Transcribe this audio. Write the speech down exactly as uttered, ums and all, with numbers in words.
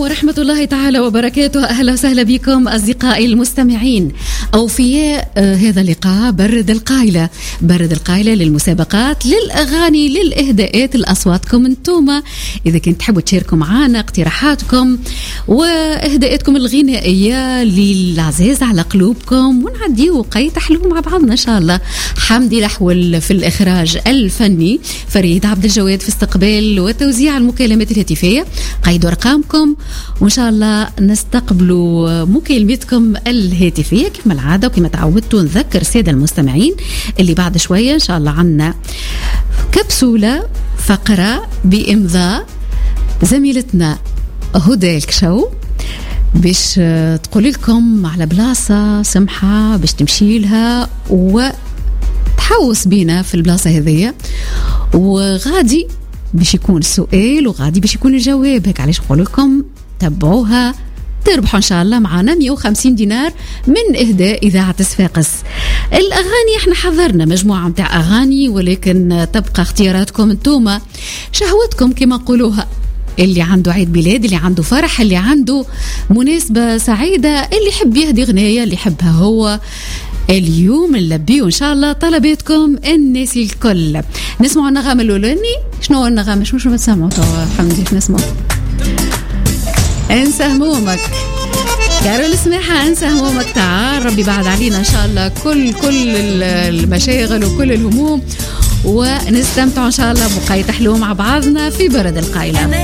ورحمة الله تعالى وبركاته. أهلا وسهلا بكم أصدقائي المستمعين. أوفياء آه هذا اللقاء برد القايلة، برد القايلة للمسابقات، للأغاني، للإهداءات، لأصواتكم انتوما. إذا كنت تحبوا تشاركوا معنا اقتراحاتكم وإهداءاتكم الغنائية للعزيز على قلوبكم، ونعديو وقيت حلو مع بعضنا إن شاء الله. حمدي لحول في الإخراج الفني، فريد عبد الجواد في استقبال وتوزيع المكالمات الهاتفية. قيدوا أرقامكم وإن شاء الله نستقبلوا مكالمتكم الهاتفية كما العادة. وكما تعودتوا نذكر السادة المستمعين اللي بعد شوية إن شاء الله عنا كبسولة فقرة بإمضاء زميلتنا هدى الكشو باش تقول لكم على بلاصة سمحة باش تمشي لها وتحوس بينا في البلاصة هذية، وغادي باش يكون السؤال وغادي باش يكون الجواب. هيك علاش نقول لكم تبعوها تربحوا إن شاء الله معنا مية وخمسين دينار من إهداء إذاعة صفاقس. الأغاني احنا حضرنا مجموعة متاع أغاني، ولكن تبقى اختياراتكم انتوما، شهوتكم كما نقولوها. اللي عنده عيد ميلاد، اللي عنده فرح، اللي عنده مناسبة سعيدة، اللي يحب يهدي غنية اللي يحبها هو. اليوم نلبيو إن شاء الله طلباتكم الناس الكل. نسمعوا النغمة الأولاني. شنو هو النغمة؟ شنو شنو بتسمعوا توا حمدي؟ نسمعوا انسى همومك، كارول السماحة. انسى همومك، تعال ربي بعد علينا إن شاء الله كل كل المشاغل وكل الهموم، ونستمتع إن شاء الله بقيت حلوة مع بعضنا في برد القايلة.